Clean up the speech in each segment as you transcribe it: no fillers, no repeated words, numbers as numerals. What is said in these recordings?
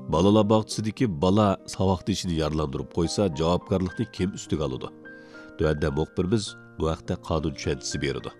Balalar bağçısidagi bala saboqdashini yaralandırıp qo'ysa, javobgarlikni kim ustiga oladi? Tuanda muxbirimiz bu haqda qonun tushunchasi berdi.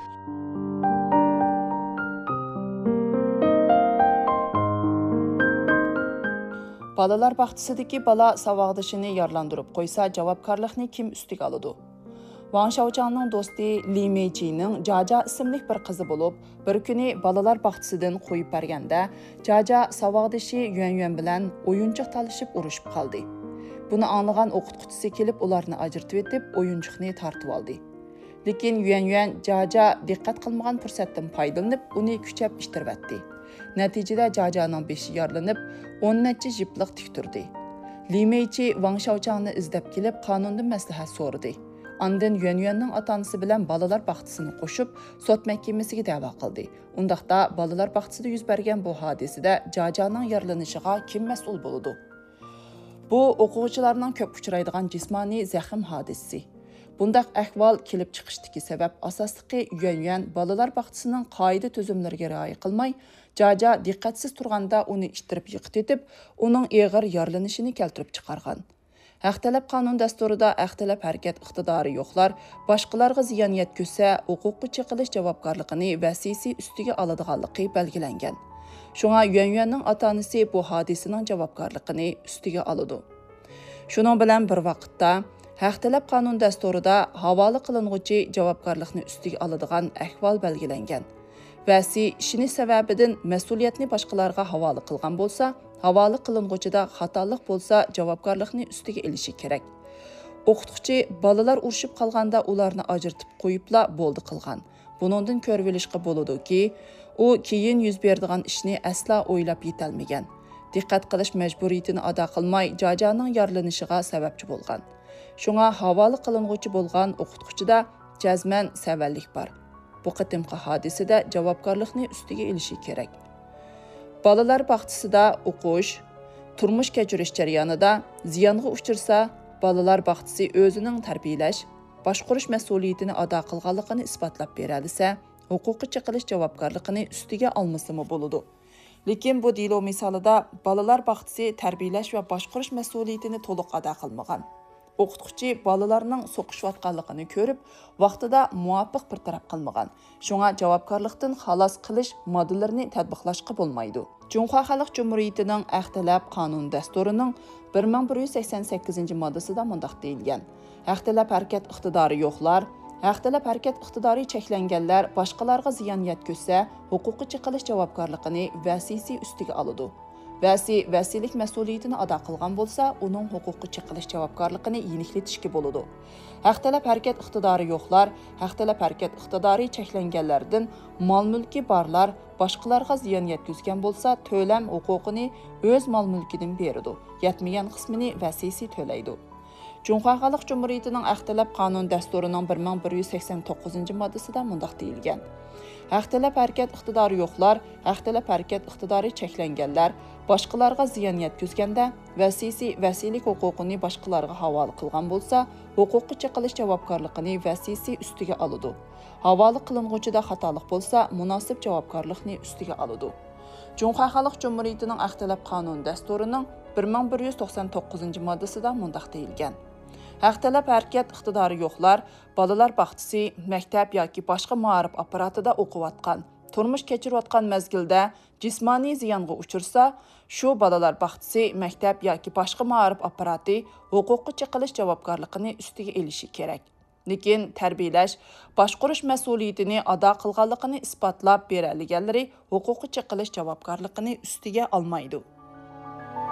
Balalar baxçısidagi bala savaqdışını yarlandırıp qoysa, javobgarlikni kim ustiga oladi? Wang Shaochangning do'sti Li Meijining Jaja ismli bir qizi bo'lib, bir kuni balalar baxçısidan qo'yib berganda, Jaja savaqdashi Yuan bilan o'yinchiq talishib urushib qoldi. Buni anglagan o'qituvchisi kelib ularni ajratib etib, o'yinchiqni tortib oldi. Lekin Yuan Jaja diqqat qilmagan fursatdan foydalanib, uni kuchab ishtirvatdi. Natijada Jajaning beshi yaralanib, 10 necha jipliq tik turdi. Li Meiji Wang Shaochangni izlab kelib, qonundan maslahat so'radi. Ondan Yuanning ota-onasi bilan balalar baxçısini qo'shib, sot mahkamasiga da'vo qildi. Undaqda balalar baxçısida yuz bergan bu hodisada Jajaning yaralanishiga kim mas'ul bo'ladi? Bu o'quvchilarning ko'p uchraydigan jismoniy zaxm hodisasi. Bundaq ahvol kelib chiqishdagi sabab asosligi Yuan balalar baxçısının qoida tuzumlariga rioya qilmay, Jaja diqqatsiz turganda uni ishtirib yiqitib, uning og'ir yaralanishini keltirib chiqargan. Haqtalab qonun dasturida haqtalab harakat iqtidori yo'qlar boshqalarga ziyon yetkazsa, huquqqa chiqilish javobgarligini vasiysi ustiga oladiganligi belgilangan. Shunga Yuanning ota-onasi bu hodisaning javobgarligini ustiga oladi. Shuning bilan bir vaqtda haqtalab qonun dasturida havola qilinuvchi javobgarlikni ustiga oladigan ahvol belgilangan. Vasi ishini sababidan mas'uliyatni boshqalarga havola qilgan bo'lsa, havola qilinuvchida xatolik bo'lsa, javobgarlikni ustiga olishi kerak. O'qituvchi balalar urushib qolganda ularni ajratib qo'yibla bo'ldi qilgan. Buningdan ko'rib olishga bo'ladi-ki, u keyin yuz beradigan ishni asla o'ylab yetolmagan. Diqqat qilish majburiyatini ado qilmay, Jajaning yaralanishiga sababchi bo'lgan. Shunga havola qilinuvchi bo'lgan o'qituvchida jazman savallik bor. Bu qitimqi hodisada javobgarlikni ustiga olishi kerak. Balalar baxçısida o'qish, turmush kechirish jarayonida ziyonga uchirsa, balalar baxçısı o'zining tarbiyalash, boshqarish mas'uliyatini ado qilganligini isbotlab beralisa, huquqqa chiqilish javobgarligini ustiga olmasimi bo'ladi. Lekin bu dilo misolida balalar baxçısı tarbiyalash va boshqarish mas'uliyatini to'liq ado qilmagan. O'qituvchi balalarning so'qishayotganligini ko'rib, vaqtida muvofiq bir taraf qilmagan. Shunga javobgarlikdan xalos qilish modellarini tatbiqlashga bo'lmaydi. Junxo Xalq Jumhuriyatining Haqtalab qonun dasturining 1188-moddasida mundaq deyilgan: Haqtalab harakat iqtidori yo'qlar, haqtalab harakat iqtidori cheklanganlar boshqalarga ziyon yetkazsa, huquqqa chiqilish javobgarligini vasiysi ustiga oladi. Vəsilik mas'uliyatini ado qilgan bo'lsa, uning huquqqa chiqilish javobgarligini yeniliklatishga bo'ladi. Haqtalab harakat iqtidori yo'qlar, haqtalab harakat iqtidori cheklanganlardan mol-mulki borlar boshqalarga ziyon yetkazgan bo'lsa, to'lam huquqini o'z mol-mulkidan beradi. Yetmagan qismini vasiysi to'laydi. Junxo Xalq Jumhuriyatining Haqtalab qonun dasturining 1189-moddasida mundaq deyilgan: Haqtalab harakat iqtidori yo'qlar, haqtalab harakat iqtidori cheklanganlar boshqalarga ziyon yetkazganda vasiylik huquqini boshqalarga havola qilgan bo'lsa, huquqqa chiqilish javobgarligini vasiysi ustiga oladi. Havola qilinuvchida xatolik bo'lsa, munosib javobgarlikni ustiga oladi. Junxo Xalq Jumhuriyatining Haqtalab qonun dasturining 1199-moddasida mundaq deyilgan: Haqtalab harakat iqtidori yo'qlar balalar baxçısı maktab yoki boshqa ma'rif apparatida o'qiyotgan, turmush kechirayotgan mezgilda jismoniy ziyonga uchirsa, shu balalar baxçısı maktab yoki boshqa ma'rif apparati huquqqa chiqilish javobgarligini ustiga olishi kerak. Lekin tarbiyalash, boshqarish mas'uliyatini ado qilganligini isbotlab beradiganlari huquqqa chiqilish javobgarligini ustiga olmaydi.